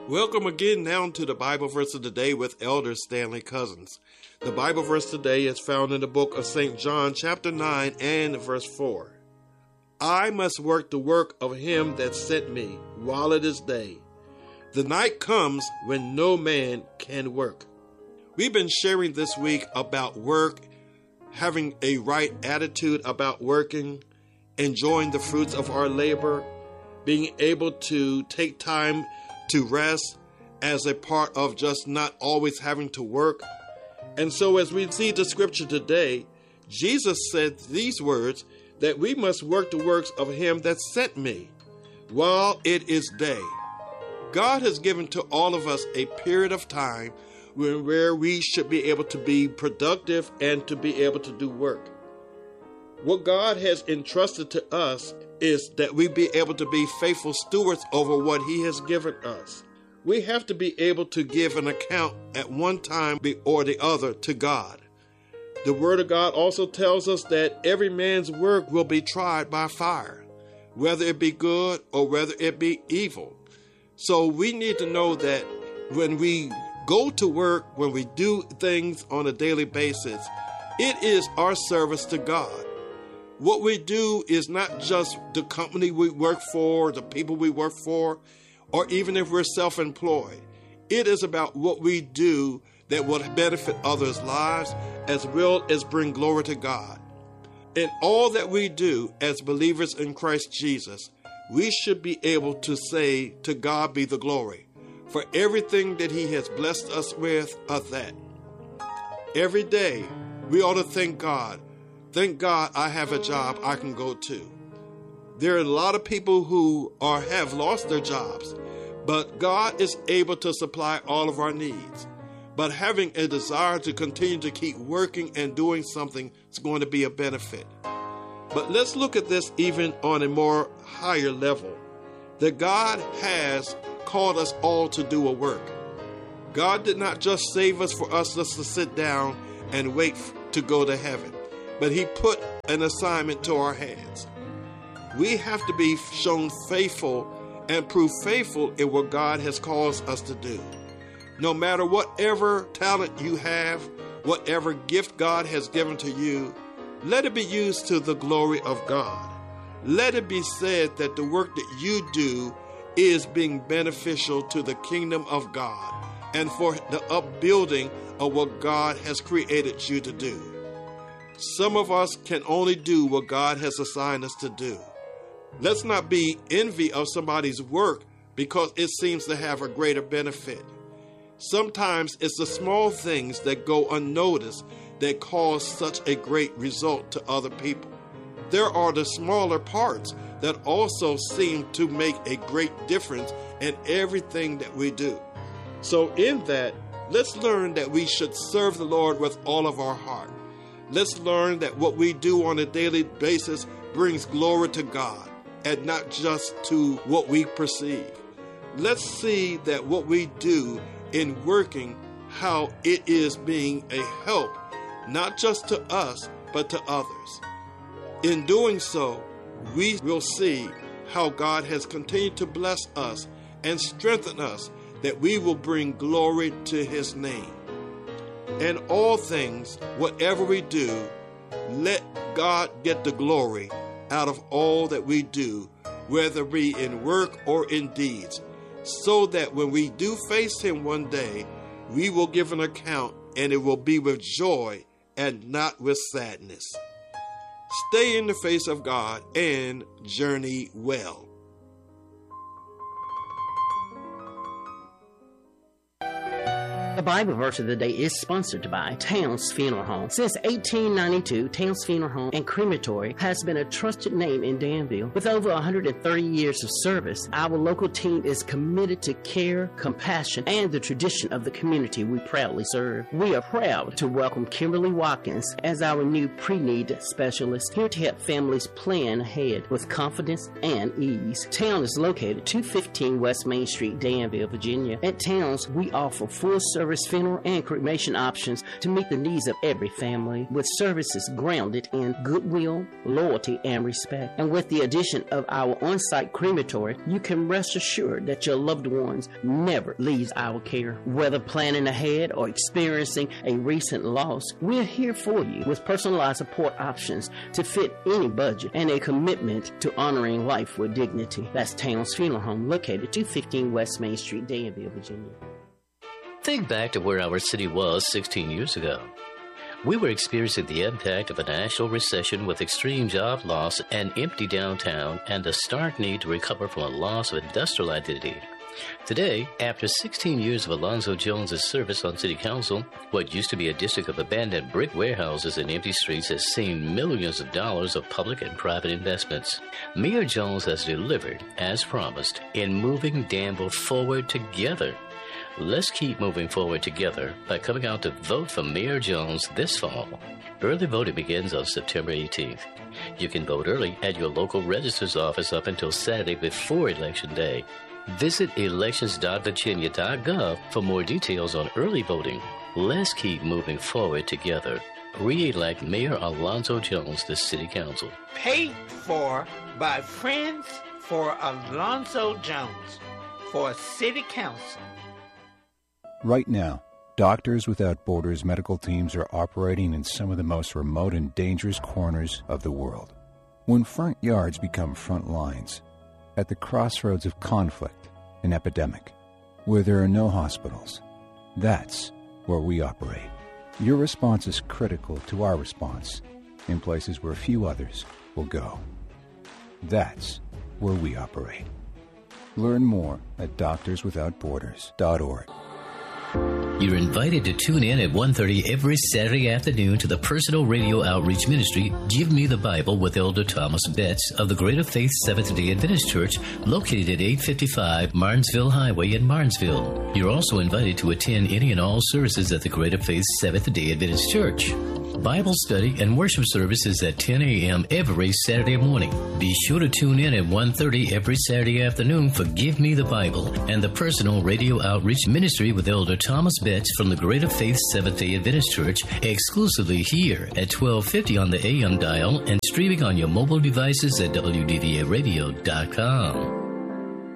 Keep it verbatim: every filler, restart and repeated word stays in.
Welcome again now to the Bible verse of the day with Elder Stanley Cousins. The Bible verse today is found in the book of Saint John chapter nine and verse four. I must work the work of him that sent me while it is day. The night comes when no man can work. We've been sharing this week about work, having a right attitude about working, enjoying the fruits of our labor, being able to take time to rest as a part of just not always having to work. And so as we see the scripture today, Jesus said these words, that we must work the works of him that sent me while it is day. God has given to all of us a period of time where, where we should be able to be productive and to be able to do work. What God has entrusted to us is that we be able to be faithful stewards over what he has given us. We have to be able to give an account at one time or the other to God. The Word of God also tells us that every man's work will be tried by fire, whether it be good or whether it be evil. So we need to know that when we go to work, when we do things on a daily basis, it is our service to God. What we do is not just the company we work for, the people we work for, or even if we're self-employed. It is about what we do that will benefit others' lives as well as bring glory to God. In all that we do as believers in Christ Jesus, we should be able to say, to God be the glory for everything that he has blessed us with of that. Every day, we ought to thank God. Thank God I have a job I can go to. There are a lot of people who are have lost their jobs, but God is able to supply all of our needs. But having a desire to continue to keep working and doing something is going to be a benefit. But let's look at this even on a more higher level, that God has called us all to do a work. God did not just save us for us just to sit down and wait to go to heaven, but he put an assignment to our hands. We have to be shown faithful and prove faithful in what God has caused us to do. No matter whatever talent you have, whatever gift God has given to you, let it be used to the glory of God. Let it be said that the work that you do is being beneficial to the kingdom of God and for the upbuilding of what God has created you to do. Some of us can only do what God has assigned us to do. Let's not be envy of somebody's work because it seems to have a greater benefit. Sometimes it's the small things that go unnoticed that cause such a great result to other people. There are the smaller parts that also seem to make a great difference in everything that we do. So in that, let's learn that we should serve the Lord with all of our heart. Let's learn that what we do on a daily basis brings glory to God and not just to what we perceive. Let's see that what we do in working, how it is being a help, not just to us, but to others. In doing so, we will see how God has continued to bless us and strengthen us, that we will bring glory to his name. In all things, whatever we do, let God get the glory out of all that we do, whether it be in work or in deeds, so that when we do face him one day, we will give an account and it will be with joy and not with sadness. Stay in the face of God and journey well. The Bible verse of the day is sponsored by Towns Funeral Home. Since eighteen ninety-two, Towns Funeral Home and Crematory has been a trusted name in Danville. With over one hundred thirty years of service, our local team is committed to care, compassion, and the tradition of the community we proudly serve. We are proud to welcome Kimberly Watkins as our new pre-need specialist, here to help families plan ahead with confidence and ease. Town is located two fifteen West Main Street, Danville, Virginia. At Towns, we offer full service full-service funeral and cremation options to meet the needs of every family, with services grounded in goodwill, loyalty, and respect. And with the addition of our on-site crematory, you can rest assured that your loved ones never leaves our care. Whether planning ahead or experiencing a recent loss, we're here for you with personalized support options to fit any budget and a commitment to honoring life with dignity. That's Towns Funeral Home, located two fifteen West Main Street, Danville, Virginia. Think back to where our city was sixteen years ago. We were experiencing the impact of a national recession with extreme job loss, an empty downtown, and a stark need to recover from a loss of industrial identity. Today, after sixteen years of Alonzo Jones' service on City Council, what used to be a district of abandoned brick warehouses and empty streets has seen millions of dollars of public and private investments. Mayor Jones has delivered, as promised, in moving Danville forward together. Let's keep moving forward together by coming out to vote for Mayor Jones this fall. Early voting begins on September eighteenth. You can vote early at your local registrar's office up until Saturday before Election Day. Visit elections dot virginia dot gov for more details on early voting. Let's keep moving forward together. Re-elect Mayor Alonzo Jones to City Council. Paid for by Friends for Alonzo Jones for City Council. Right now, Doctors Without Borders medical teams are operating in some of the most remote and dangerous corners of the world. When front yards become front lines, at the crossroads of conflict and epidemic, where there are no hospitals, that's where we operate. Your response is critical to our response in places where few others will go. That's where we operate. Learn more at doctors without borders dot org. You're invited to tune in at one thirty every Saturday afternoon to the personal radio outreach ministry, Give Me the Bible with Elder Thomas Betts of the Greater Faith Seventh-day Adventist Church, located at eight fifty-five Martinsville Highway in Martinsville. You're also invited to attend any and all services at the Greater Faith Seventh-day Adventist Church. Bible study and worship services at ten a.m. every Saturday morning. Be sure to tune in at one thirty every Saturday afternoon for Give Me the Bible and the personal radio outreach ministry with Elder Thomas Betts from the Greater Faith Seventh-day Adventist Church, exclusively here at twelve fifty on the A M dial and streaming on your mobile devices at W D V A radio dot com.